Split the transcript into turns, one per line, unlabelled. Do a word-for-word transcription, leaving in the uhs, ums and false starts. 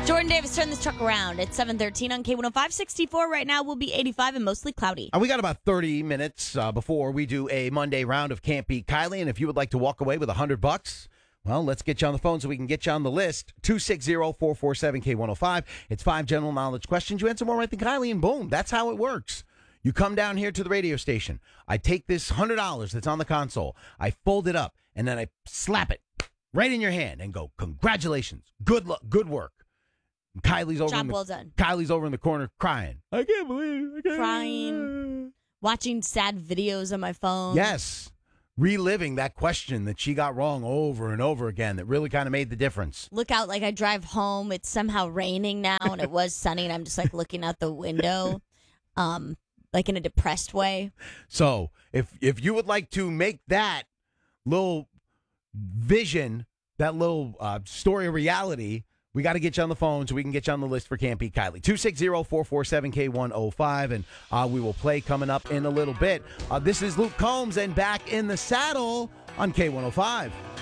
Jordan Davis, turn this truck around. It's seven thirteen on K one oh five. sixty-four right now will be eighty-five and mostly cloudy.
And we got about thirty minutes uh, before we do a Monday round of Can't Beat Kylie. And if you would like to walk away with one hundred bucks, well, let's get you on the phone so we can get you on the list. two six zero, four four seven, K one oh five. It's five general knowledge questions. You answer more right than Kylie, and boom, that's how it works. You come down here to the radio station. I take this one hundred dollars that's on the console. I fold it up, and then I slap it right in your hand and go, congratulations. Good luck. Good work. Kylie's over
Job
in the,
well done.
Kylie's over in the corner crying. I can't believe it. I can't
Crying. Watching sad videos on my phone.
Yes. Reliving that question that she got wrong over and over again that really kind of made the difference.
Look out, like I drive home. It's somehow raining now, and it was sunny, and I'm just like looking out the window, um, like in a depressed way.
So if if you would like to make that little vision, that little uh, story a reality, we got to get you on the phone so we can get you on the list for Can't Beat Kylie. two six zero, four four seven, K one oh five, and uh, we will play coming up in a little bit. Uh, this is Luke Combs, and Back in the Saddle on K one oh five.